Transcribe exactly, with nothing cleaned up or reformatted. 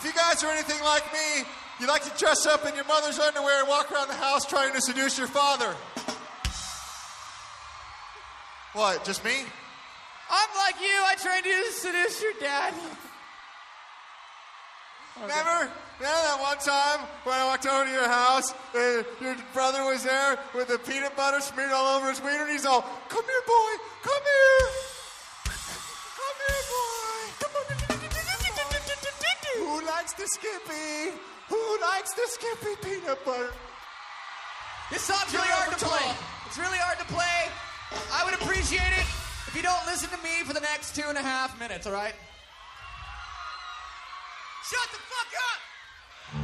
If you guys are anything like me, you like to dress up in your mother's underwear and walk around the house trying to seduce your father. What, just me? I'm like you. I tried to seduce your dad. Okay. Remember? Remember that one time when I walked over to your house and your brother was there with the peanut butter smeared all over his wiener and he's all, come here, boy, come here. Come here, boy. Who likes the Skippy? Who likes the Skippy peanut butter? This song's really hard to play. It's really hard to play. I would appreciate it if you don't listen to me for the next two and a half minutes, all right? Shut the fuck up!